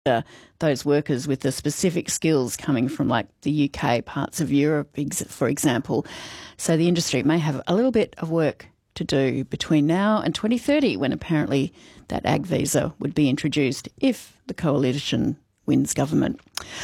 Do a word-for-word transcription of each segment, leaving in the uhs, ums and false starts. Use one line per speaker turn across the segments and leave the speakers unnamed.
uh, those workers with the specific skills coming from like the U K, parts of Europe, for example. So the industry may have a little bit of work to do between now and twenty thirty, when apparently that ag visa would be introduced if the coalition wins government.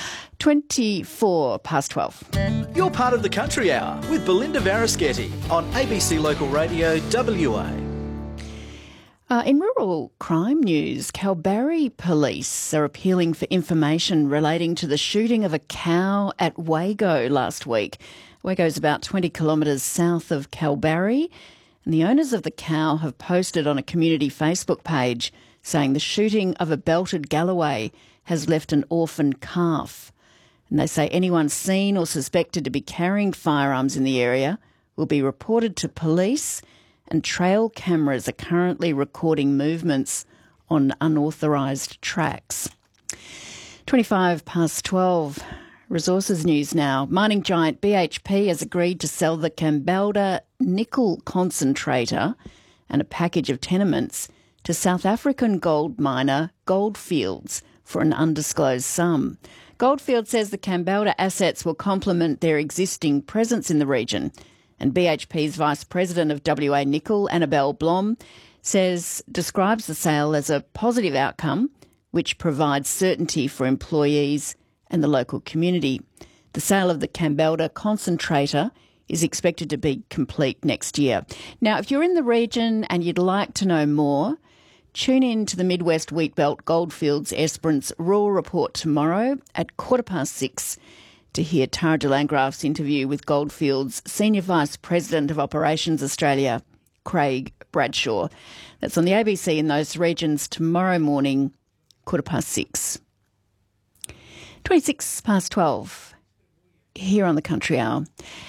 twenty-four past twelve.
You're part of the Country Hour with Belinda Varischetti on A B C Local Radio W A.
Uh, in rural crime news, Kalbarri police are appealing for information relating to the shooting of a cow at Wago last week. Wago is about twenty kilometres south of Kalbarri, and the owners of the cow have posted on a community Facebook page saying the shooting of a belted Galloway has left an orphan calf. And they say anyone seen or suspected to be carrying firearms in the area will be reported to police, and trail cameras are currently recording movements on unauthorised tracks. twenty-five past twelve. Resources news now. Mining giant B H P has agreed to sell the Kambalda nickel concentrator and a package of tenements to South African gold miner Goldfields for an undisclosed sum. Goldfields says the Kambalda assets will complement their existing presence in the region. And B H P's Vice President of W A Nickel, Annabelle Blom, says describes the sale as a positive outcome which provides certainty for employees and the local community. The sale of the Kambalda concentrator is expected to be complete next year. Now, if you're in the region and you'd like to know more, tune in to the Midwest Wheatbelt Goldfields Esperance Rural Report tomorrow at quarter past six to hear Tara de Landgraf's interview with Goldfields Senior Vice President of Operations Australia, Craig Bradshaw. That's on the A B C in those regions tomorrow morning, quarter past six. twenty-six past twelve, here on the Country Hour.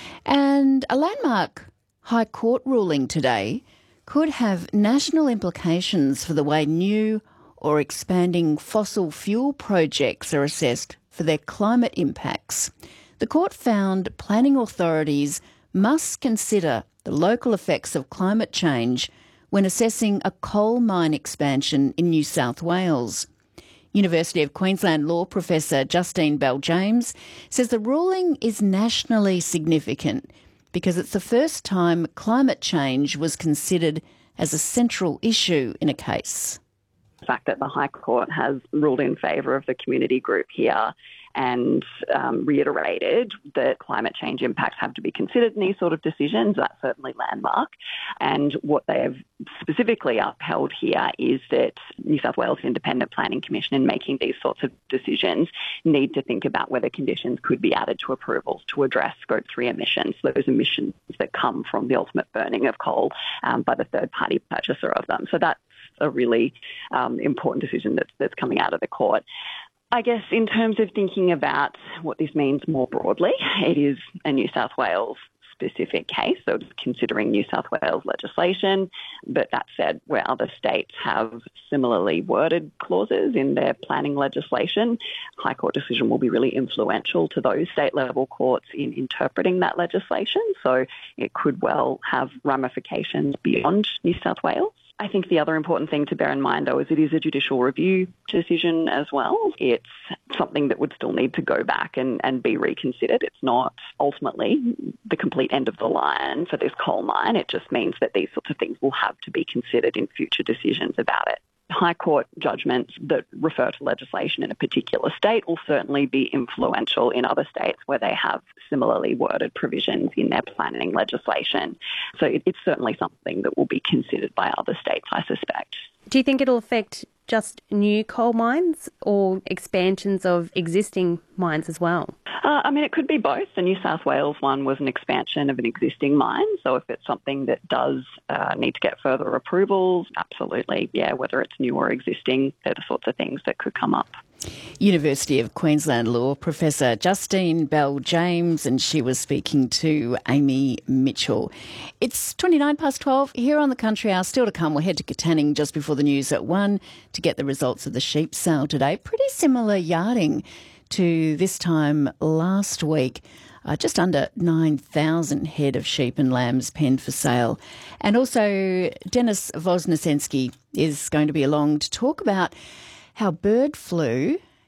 And a landmark High Court ruling today could have national implications for the way new or expanding fossil fuel projects are assessed for their climate impacts. The court found planning authorities must consider the local effects of climate change when assessing a coal mine expansion in New South Wales. University of Queensland law professor Justine Bell-James says the ruling is nationally significant because it's the first time climate change was considered as a central issue in a case.
The fact that the High Court has ruled in favour of the community group here and um, reiterated that climate change impacts have to be considered in these sort of decisions, that's certainly landmark. And what they have specifically upheld here is that New South Wales Independent Planning Commission, in making these sorts of decisions, need to think about whether conditions could be added to approvals to address Scope three emissions, those emissions that come from the ultimate burning of coal um, by the third-party purchaser of them. So that's a really um, important decision that's, that's coming out of the court. I guess in terms of thinking about what this means more broadly, it is a New South Wales specific case, so it's considering New South Wales legislation. But that said, where other states have similarly worded clauses in their planning legislation, High Court decision will be really influential to those state level courts in interpreting that legislation. So it could well have ramifications beyond New South Wales. I think the other important thing to bear in mind, though, is it is a judicial review decision as well. It's something that would still need to go back and, and be reconsidered. It's not ultimately the complete end of the line for this coal mine. It just means that these sorts of things will have to be considered in future decisions about it. High Court judgments that refer to legislation in a particular state will certainly be influential in other states where they have similarly worded provisions in their planning legislation. So it, it's certainly something that will be considered by other states, I suspect.
Do you think it'll affect just new coal mines or expansions of existing mines as well?
Uh, I mean, it could be both. The New South Wales one was an expansion of an existing mine. So if it's something that does uh, need to get further approvals, absolutely, yeah, whether it's new or existing, they're the sorts of things that could come up.
University of Queensland law professor Justine Bell-James, and she was speaking to Amy Mitchell. It's twenty-nine past twelve here on the Country Hour. Still to come, we'll head to Katanning just before the news at one to get the results of the sheep sale today. Pretty similar yarding to this time last week. Uh, just under nine thousand head of sheep and lambs penned for sale. And also Dennis Voznesensky is going to be along to talk about how bird flu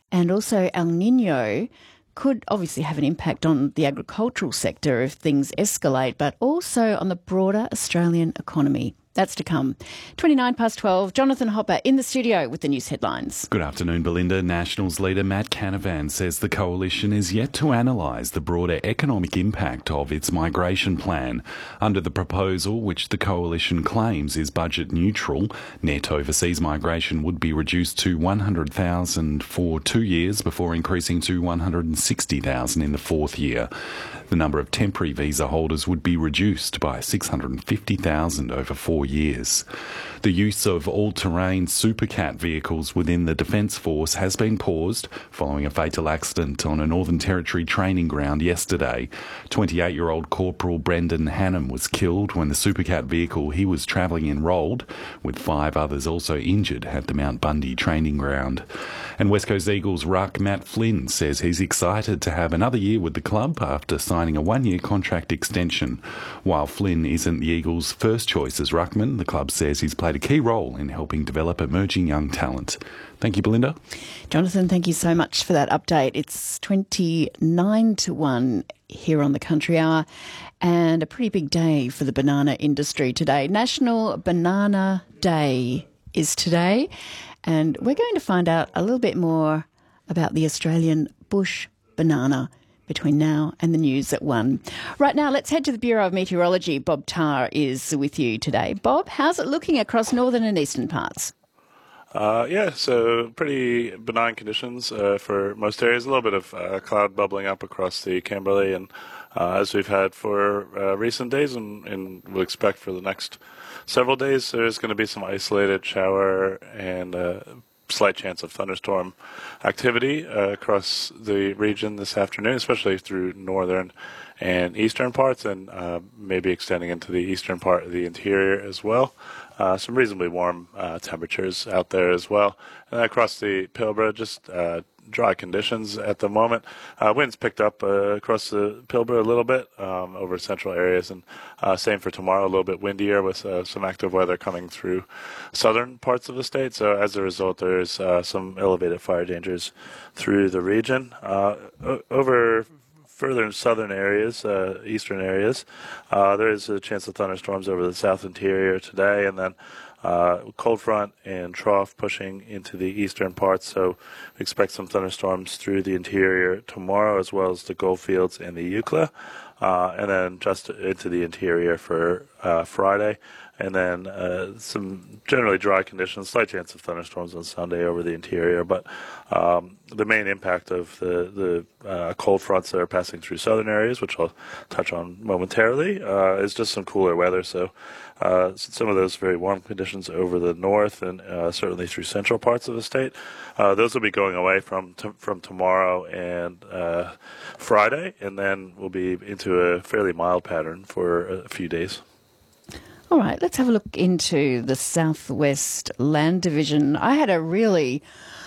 and also El Nino could obviously have an impact on the agricultural sector if things escalate, but also on the broader Australian economy. That's to come. twenty-nine past twelve, Jonathan Hopper in the studio with the news headlines.
Good afternoon, Belinda. Nationals leader Matt Canavan says the coalition is yet to analyse the broader economic impact of its migration plan. Under the proposal, which the coalition claims is budget neutral, net overseas migration would be reduced to one hundred thousand for two years before increasing to one hundred sixty thousand in the fourth year. The number of temporary visa holders would be reduced by six hundred fifty thousand over four years. The use of all-terrain Supercat vehicles within the Defence Force has been paused following a fatal accident on a Northern Territory training ground yesterday. twenty-eight-year-old Corporal Brendan Hannam was killed when the Supercat vehicle he was travelling in rolled, with five others also injured at the Mount Bundy training ground. And West Coast Eagles ruck Matt Flynn says he's excited to have another year with the club after signing a one-year contract extension. While Flynn isn't the Eagles' first choice as ruckman, the club says he's played a key role in helping develop emerging young talent. Thank you, Belinda.
Jonathan, thank you so much for that update. It's twenty-nine to one here on the Country Hour, and a pretty big day for the banana industry today. National Banana Day is today, and we're going to find out a little bit more about the Australian bush banana between now and the news at one. Right now, let's head to the Bureau of Meteorology. Bob Tarr is with you today. Bob, how's it looking across northern and eastern parts?
Uh, yeah, so pretty benign conditions uh, for most areas. A little bit of uh, cloud bubbling up across the Kimberley, and uh, as we've had for uh, recent days, and, and we'll expect for the next several days, there's going to be some isolated shower and uh, slight chance of thunderstorm activity uh, across the region this afternoon, especially through northern and eastern parts, and uh, maybe extending into the eastern part of the interior as well. Uh, some reasonably warm uh, temperatures out there as well. And across the Pilbara, just uh, dry conditions at the moment. Uh, winds picked up uh, across the Pilbara a little bit um, over central areas, and uh, same for tomorrow, a little bit windier with uh, some active weather coming through southern parts of the state. So as a result, there's uh, some elevated fire dangers through the region. Uh, o- over further in southern areas, uh, eastern areas, uh, there is a chance of thunderstorms over the south interior today, and then uh, cold front and trough pushing into the eastern parts. So we expect some thunderstorms through the interior tomorrow, as well as the Goldfields and the Eucla, uh, and then just into the interior for uh, Friday. And then uh, some generally dry conditions, slight chance of thunderstorms on Sunday over the interior. But um, the main impact of the, the uh, cold fronts that are passing through southern areas, which I'll touch on momentarily, uh, is just some cooler weather. So uh, some of those very warm conditions over the north and uh, certainly through central parts of the state, uh, those will be going away from t- from tomorrow and uh, Friday, and then we'll be into a fairly mild pattern for a few days.
All right, let's have a look into the Southwest Land Division. I had a really,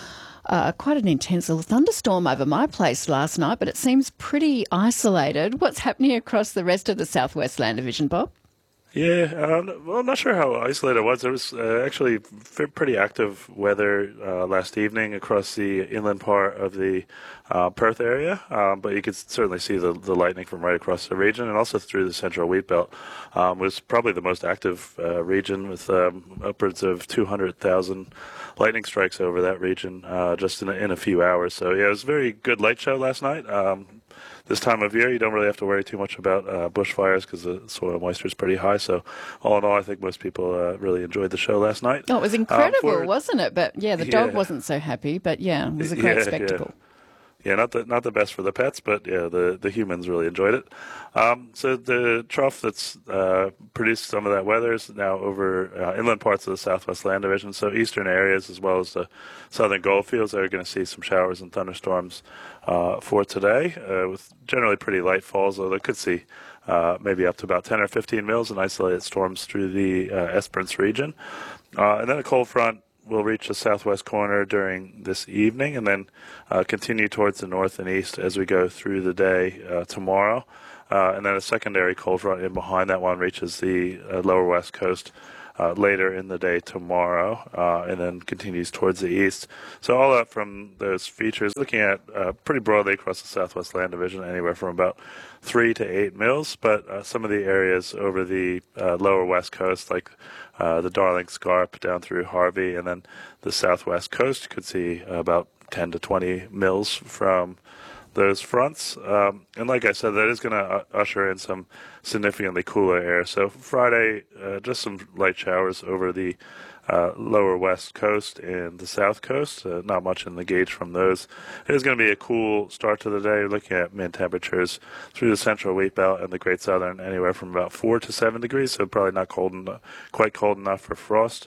uh, quite an intense little thunderstorm over my place last night, but it seems pretty isolated. What's happening across the rest of the Southwest Land Division, Bob?
Yeah, um, well, I'm not sure how isolated it was. There was uh, actually f- pretty active weather uh, last evening across the inland part of the uh, Perth area, um, but you could certainly see the, the lightning from right across the region, and also through the central wheat belt. Um, was probably the most active uh, region, with um, upwards of two hundred thousand lightning strikes over that region uh, just in a, in a few hours. So yeah, it was a very good light show last night. Um, This time of year, you don't really have to worry too much about uh, bushfires because the soil moisture is pretty high. So, all in all, I think most people uh, really enjoyed the show last night.
Oh, it was incredible,
um, for,
wasn't it? But yeah, the dog yeah. wasn't so happy. But yeah, it was a great
yeah,
spectacle.
Yeah. Yeah, not the not the best for the pets, but yeah, the, the humans really enjoyed it. Um, so the trough that's uh, produced some of that weather is now over uh, inland parts of the Southwest Land Division, so eastern areas as well as the southern Goldfields are going to see some showers and thunderstorms uh, for today, uh, with generally pretty light falls, though they could see uh, maybe up to about ten or fifteen mils in isolated storms through the uh, Esperance region. Uh, and then a cold front will reach the southwest corner during this evening and then uh, continue towards the north and east as we go through the day uh, tomorrow. Uh, and then a secondary cold front in behind that one reaches the uh, lower west coast uh, later in the day tomorrow, uh, and then continues towards the east. So all up from those features, looking at uh, pretty broadly across the Southwest Land Division, anywhere from about three to eight mils, but uh, some of the areas over the uh, lower west coast, like uh, the Darling Scarp down through Harvey, and then the southwest coast, you could see about ten to twenty mils from those fronts. Um, and like I said, that is going to uh, usher in some significantly cooler air. So Friday, uh, just some light showers over the uh, lower west coast and the south coast. Uh, not much in the gauge from those. It is going to be a cool start to the day. We're looking at min temperatures through the central wheat belt and the Great Southern, anywhere from about four to seven degrees. So probably not cold enough, quite cold enough for frost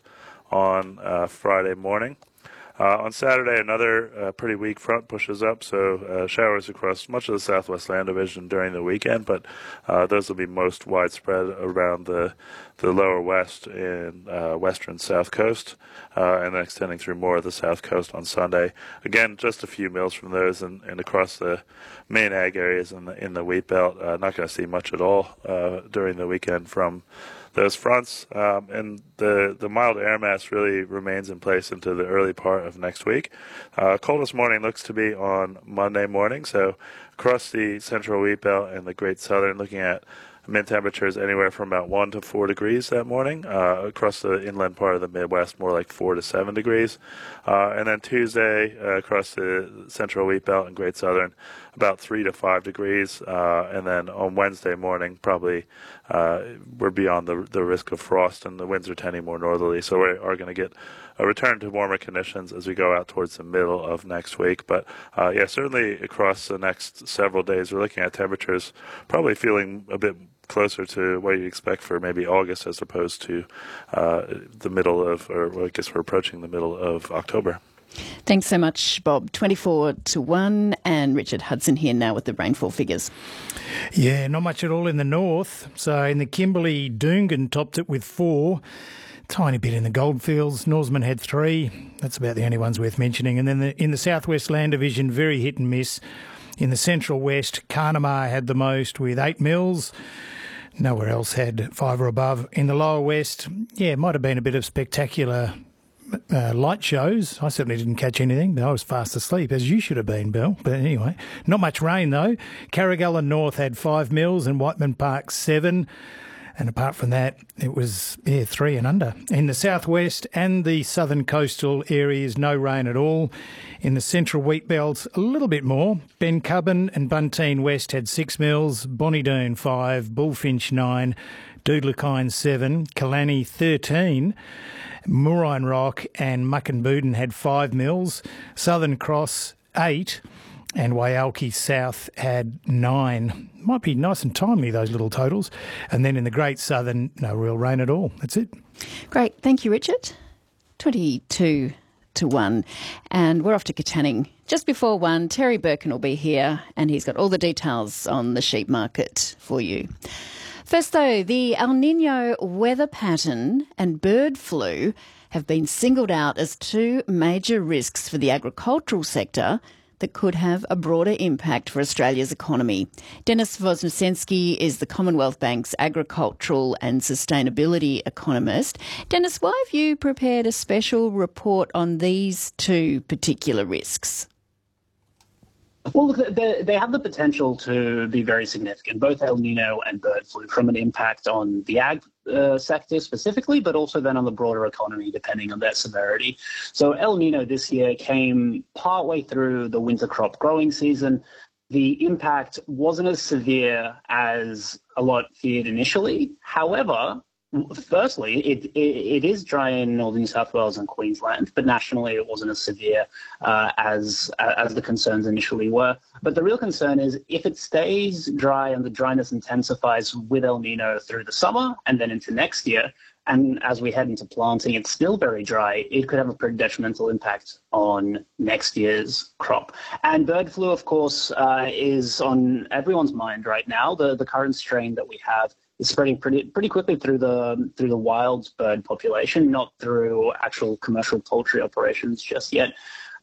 on uh, Friday morning. Uh, on Saturday, another uh, pretty weak front pushes up, so uh, showers across much of the Southwest Land Division during the weekend, but uh, those will be most widespread around the the lower west and uh, western south coast, uh, and then extending through more of the south coast on Sunday. Again, just a few mils from those, and, and across the main ag areas in the in the wheat belt. Uh, not going to see much at all uh, during the weekend from those fronts, um, and the, the mild air mass really remains in place into the early part of next week. Uh, coldest morning looks to be on Monday morning, so across the central wheat belt and the Great Southern, looking at min temperatures anywhere from about one to four degrees that morning. Uh, across the inland part of the Midwest, more like four to seven degrees. Uh, and then Tuesday, uh, across the central wheat belt and Great Southern, about three to five degrees. Uh, and then on Wednesday morning, probably uh, we're beyond the the risk of frost, and the winds are tending more northerly. So we are going to get a return to warmer conditions as we go out towards the middle of next week. But uh, yeah, certainly across the next several days, we're looking at temperatures probably feeling a bit closer to what you'd expect for maybe August as opposed to uh, the middle of, or well, I guess we're approaching the middle of October.
Thanks so much, Bob. twenty-four to one, and Richard Hudson here now with the rainfall figures.
Yeah, not much at all in the north. So in the Kimberley, Doongan topped it with four. Tiny bit in the Goldfields. Norseman had three. That's about the only ones worth mentioning. And then the, in the Southwest Land Division, very hit and miss. In the Central West, Carnamah had the most with eight mils. Nowhere else had five or above. In the Lower West, yeah, it might have been a bit of spectacular uh, light shows. I certainly didn't catch anything, but I was fast asleep, as you should have been, Bill. But anyway, not much rain though. Carrigalla North had five mils and Whiteman Park seven. And apart from that, it was, yeah, three and under. In the southwest and the southern coastal areas, no rain at all. In the central wheat belt, a little bit more. Bencubbin and Bunteen West had six mils, Bonnydoon five, Bullfinch nine, Doodlakine seven, Killanny thirteen, Moorine Rock and Muckenbooden had five mils, Southern Cross eight, and Waialki South had nine. Might be nice and timely, those little totals. And then in the Great Southern, no real rain at all. That's it.
Great. Thank you, Richard. twenty-two to one. And we're off to Katanning. Just before one, Terry Birkin will be here, and he's got all the details on the sheep market for you. First, though, the El Nino weather pattern and bird flu have been singled out as two major risks for the agricultural sector that could have a broader impact for Australia's economy. Denis Voznesensky is the Commonwealth Bank's agricultural and sustainability economist. Denis, why have you prepared a special report on these two particular risks?
Well, look, they, they have the potential to be very significant, both El Nino and bird flu, from an impact on the ag uh, sector specifically, but also then on the broader economy, depending on their severity. So El Nino this year came partway through the winter crop growing season. The impact wasn't as severe as a lot feared initially. However, firstly, it, it it is dry in northern New South Wales and Queensland, but nationally it wasn't as severe uh, as as the concerns initially were. But the real concern is if it stays dry and the dryness intensifies with El Nino through the summer and then into next year, and as we head into planting, it's still very dry, it could have a pretty detrimental impact on next year's crop. And bird flu, of course, uh, is on everyone's mind right now. The the current strain that we have is spreading pretty pretty quickly through the through the wild bird population, not through actual commercial poultry operations just yet.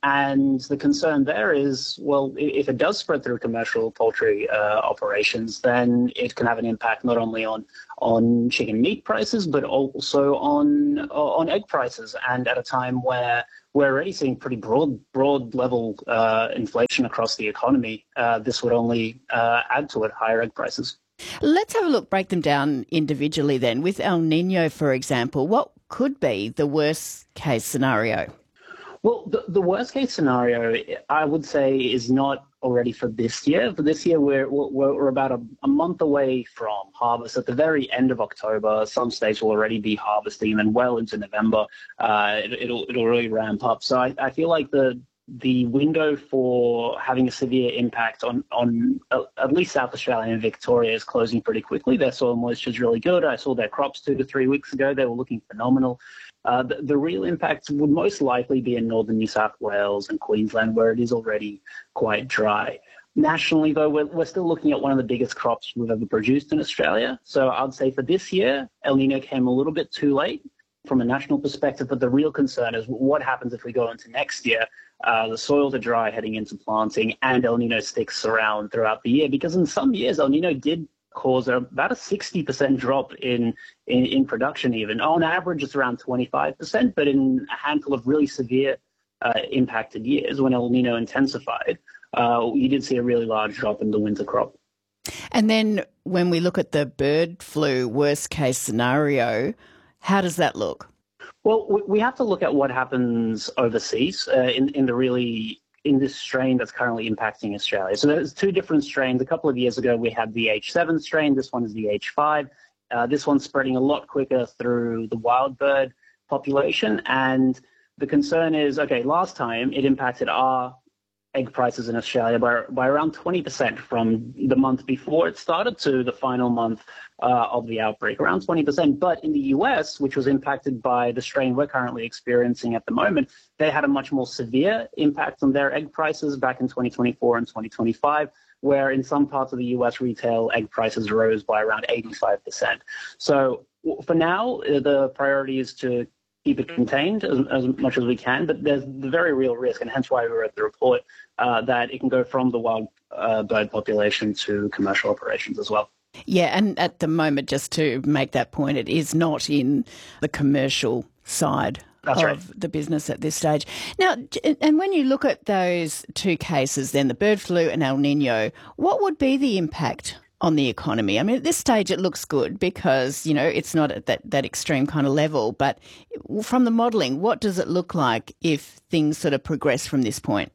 And the concern there is, well, if it does spread through commercial poultry uh, operations, then it can have an impact not only on on chicken meat prices, but also on on egg prices. And at a time where we're already seeing pretty broad broad level uh, inflation across the economy, uh, this would only uh, add to it, higher egg prices.
Let's have a look, break them down individually then. With El Nino, for example, what could be the worst case scenario?
Well, the, the worst case scenario, I would say, is not already for this year. For this year, we're we're, we're about a, a month away from harvest. At the very end of October, some states will already be harvesting, and then well into November, uh, it, it'll it'll really ramp up. So I, I feel like the the window for having a severe impact on on uh, at least South Australia and Victoria is closing pretty quickly. Their soil moisture is really good. I saw their crops two to three weeks ago. They were looking phenomenal. Uh, the, the real impact would most likely be in northern New South Wales and Queensland, where it is already quite dry. Nationally, though, we're, we're still looking at one of the biggest crops we've ever produced in Australia. So I'd say for this year, El Nino came a little bit too late from a national perspective, but the real concern is what happens if we go into next year. Uh, the soils are dry heading into planting, and El Nino sticks around throughout the year, because in some years El Nino did cause a, about a sixty percent drop in, in, in production even. On average, it's around twenty-five percent, but in a handful of really severe uh, impacted years when El Nino intensified, uh, you did see a really large drop in the winter crop.
And then when we look at the bird flu worst case scenario, how does that look?
Well, we have to look at what happens overseas uh, in, in the really in this strain that's currently impacting Australia. So there's two different strains. A couple of years ago, we had the H seven strain. This one is the H five. Uh, this one's spreading a lot quicker through the wild bird population. And the concern is, okay, last time it impacted our egg prices in Australia by, by around twenty percent from the month before it started to the final month uh, of the outbreak, around twenty percent. But in the U S, which was impacted by the strain we're currently experiencing at the moment, they had a much more severe impact on their egg prices back in twenty twenty-four and twenty twenty-five, where in some parts of the U S retail egg prices rose by around eighty-five percent. So for now, the priority is to keep it contained as, as much as we can, but there's the very real risk, and hence why we wrote the report, uh, that it can go from the wild uh, bird population to commercial operations as well.
Yeah, and at the moment, just to make that point, it is not in the commercial side
That's
of
right.
the business at this stage. Now, and when you look at those two cases, then the bird flu and El Nino, what would be the impact on the economy? I mean, at this stage it looks good because, you know, it's not at that, that extreme kind of level, but from the modelling, what does it look like if things sort of progress from this point?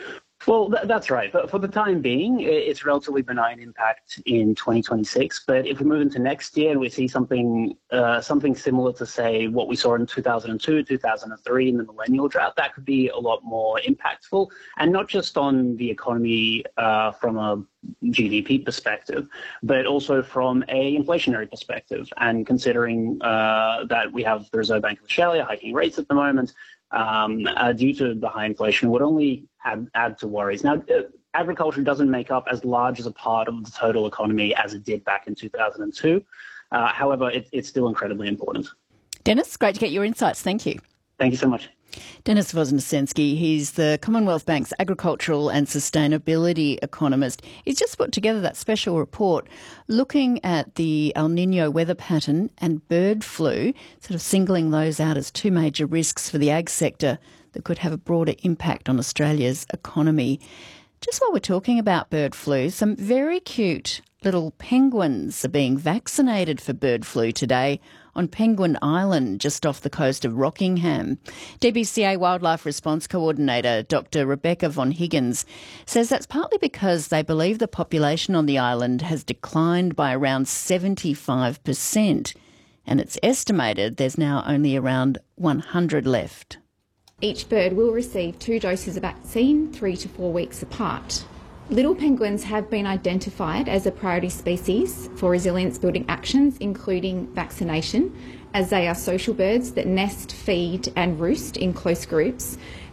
Well, th- that's right. But for the time being, it's relatively benign impact in twenty twenty-six. But if we move into next year and we see something uh, something similar to, say, what we saw in two thousand two, two thousand three in the millennial drought, that could be a lot more impactful. And not just on the economy uh, from a G D P perspective, but also from a inflationary perspective. And considering uh, that we have the Reserve Bank of Australia hiking rates at the moment, um, uh, due to the high inflation, would only add, add to worries. Now, uh, agriculture doesn't make up as large as a part of the total economy as it did back in two thousand two. Uh, however, it, it's still incredibly important.
Dennis, great to get your insights. Thank you.
Thank you so much.
Dennis Voznesensky, he's the Commonwealth Bank's agricultural and sustainability economist. He's just put together that special report looking at the El Nino weather pattern and bird flu, sort of singling those out as two major risks for the ag sector that could have a broader impact on Australia's economy. Just while we're talking about bird flu, some very cute little penguins are being vaccinated for bird flu today on Penguin Island, just off the coast of Rockingham. D B C A Wildlife Response Coordinator Doctor Rebecca Von Higgins says that's partly because they believe the population on the island has declined by around seventy-five percent, and it's estimated there's now only around one hundred left.
Each bird will receive two doses of vaccine three to four weeks apart. Little penguins have been identified as a priority species for resilience building actions, including vaccination, as they are social birds that nest, feed and roost in close groups.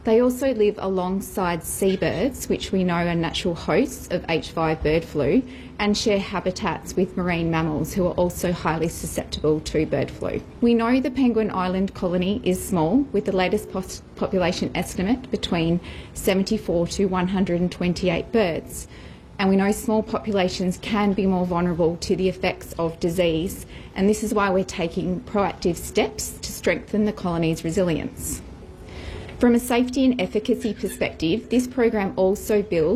They also live alongside seabirds, which we know are natural hosts of H five bird flu, and share habitats with marine mammals who are also highly susceptible to bird flu. We know the Penguin Island colony is small, with the latest pos- population estimate between seventy-four to one hundred twenty-eight birds. And we know small populations can be more vulnerable to the effects of disease, and this is why we're taking proactive steps to strengthen the colony's resilience. From a safety and efficacy perspective, this program also builds